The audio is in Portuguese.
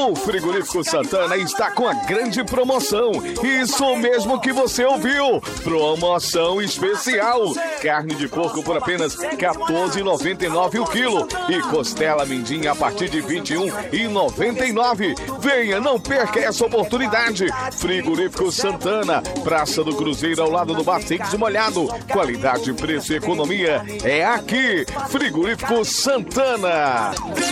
O Frigorífico Santana está com a grande promoção. Isso mesmo que você ouviu. Promoção especial. Carne de porco por apenas R$ 14,99 o quilo. E costela mindinha a partir de R$ 21,99. Venha, não perca essa oportunidade. Frigorífico Santana, Praça do Cruzeiro, ao lado do Bar Secos e Molhado. Qualidade, preço e economia é aqui. Frigorífico Santana.